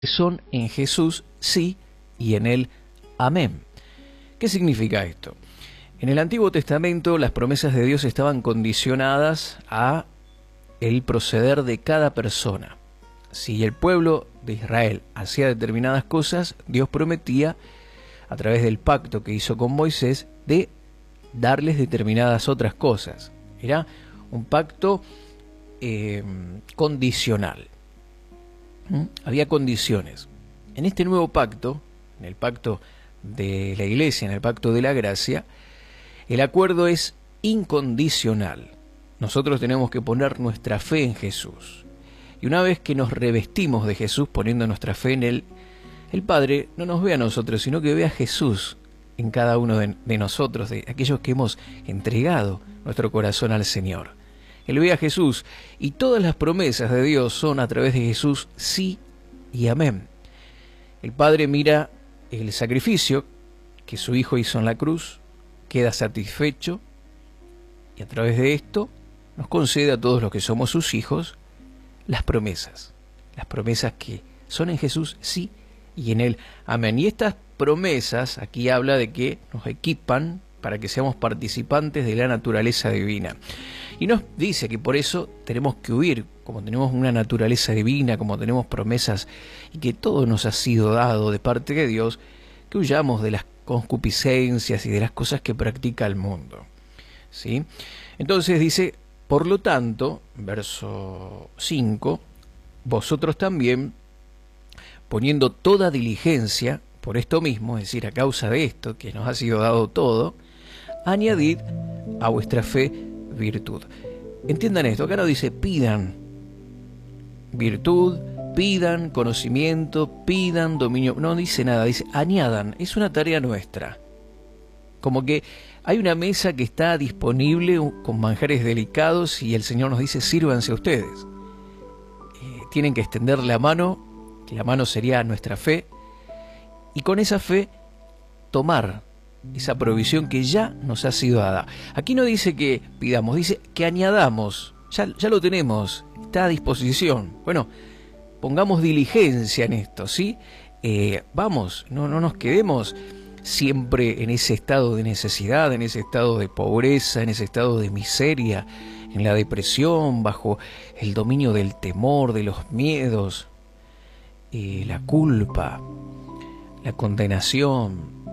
son en Jesús sí y en Él amén. ¿Qué significa esto? En el Antiguo Testamento las promesas de Dios estaban condicionadas a el proceder de cada persona. Si el pueblo de Israel hacía determinadas cosas, Dios prometía, a través del pacto que hizo con Moisés, de darles determinadas otras cosas. Era un pacto condicional. Había condiciones. En este nuevo pacto, en el pacto de la Iglesia, en el pacto de la gracia, el acuerdo es incondicional. Nosotros tenemos que poner nuestra fe en Jesús. Y una vez que nos revestimos de Jesús, poniendo nuestra fe en Él, el Padre no nos ve a nosotros, sino que ve a Jesús en cada uno de nosotros, de aquellos que hemos entregado nuestro corazón al Señor. Él ve a Jesús y todas las promesas de Dios son a través de Jesús sí y amén. El Padre mira el sacrificio que su Hijo hizo en la cruz, queda satisfecho y a través de esto nos concede a todos los que somos sus hijos las promesas que son en Jesús sí y en Él amén. Y estas promesas aquí habla de que nos equipan para que seamos participantes de la naturaleza divina. Y nos dice que por eso tenemos que huir, como tenemos una naturaleza divina, como tenemos promesas y que todo nos ha sido dado de parte de Dios, que huyamos de las concupiscencias y de las cosas que practica el mundo. ¿Sí? Entonces dice, por lo tanto, verso 5, vosotros también, poniendo toda diligencia por esto mismo, es decir, a causa de esto que nos ha sido dado todo, añadid a vuestra fe virtud. Entiendan esto, acá no dice pidan virtud, pidan conocimiento, pidan dominio, no dice nada, dice añadan, es una tarea nuestra. Como que hay una mesa que está disponible con manjares delicados y el Señor nos dice sírvanse ustedes. Tienen que extender la mano, que la mano sería nuestra fe, y con esa fe tomar esa provisión que ya nos ha sido dada. Aquí no dice que pidamos, dice que añadamos, ya lo tenemos, está a disposición. Bueno, pongamos diligencia en esto, ¿sí? Vamos, no nos quedemos siempre en ese estado de necesidad, en ese estado de pobreza, en ese estado de miseria, en la depresión, bajo el dominio del temor, de los miedos, la culpa, la condenación,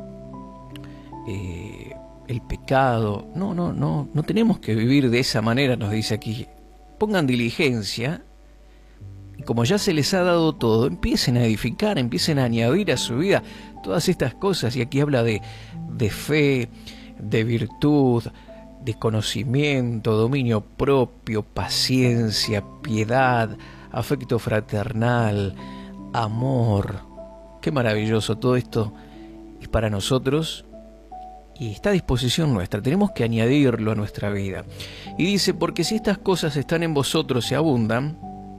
el pecado. No tenemos que vivir de esa manera, nos dice aquí. Pongan diligencia y como ya se les ha dado todo, empiecen a edificar, empiecen a añadir a su vida todas estas cosas. Y aquí habla de fe, de virtud, de conocimiento, dominio propio, paciencia, piedad, afecto fraternal, amor. Qué maravilloso, todo esto es para nosotros y está a disposición nuestra, tenemos que añadirlo a nuestra vida. Y dice, porque si estas cosas están en vosotros y abundan,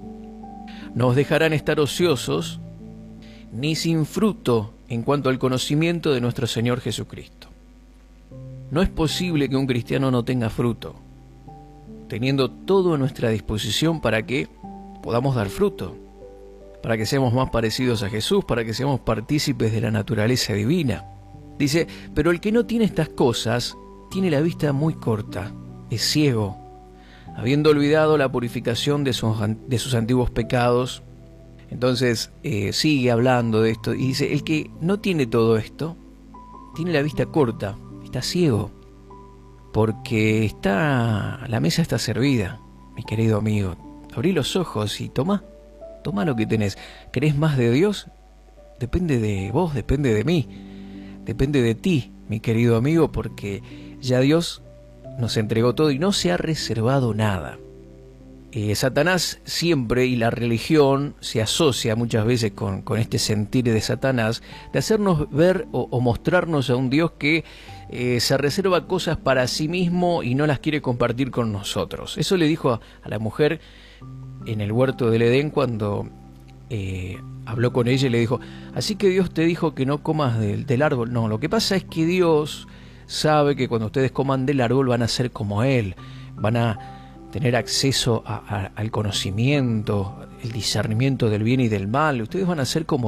no os dejarán estar ociosos, ni sin fruto en cuanto al conocimiento de nuestro Señor Jesucristo. No es posible que un cristiano no tenga fruto, teniendo todo a nuestra disposición para que podamos dar fruto, para que seamos más parecidos a Jesús, para que seamos partícipes de la naturaleza divina. Dice, pero el que no tiene estas cosas, tiene la vista muy corta, es ciego, habiendo olvidado la purificación de sus antiguos pecados. Entonces sigue hablando de esto y dice, el que no tiene todo esto, tiene la vista corta, está ciego, porque la mesa está servida, mi querido amigo. Abrí los ojos y toma lo que tenés. ¿Querés más de Dios? Depende de vos, depende de mí, depende de ti, mi querido amigo, porque ya Dios nos entregó todo y no se ha reservado nada. Satanás siempre, y la religión se asocia muchas veces con este sentir de Satanás, de hacernos ver o mostrarnos a un Dios que se reserva cosas para sí mismo y no las quiere compartir con nosotros. Eso le dijo a la mujer en el huerto del Edén cuando habló con ella y le dijo, así que Dios te dijo que no comas del árbol. No, lo que pasa es que Dios sabe que cuando ustedes coman del árbol van a ser como Él, van a tener acceso al conocimiento, el discernimiento del bien y del mal. Ustedes van a ser como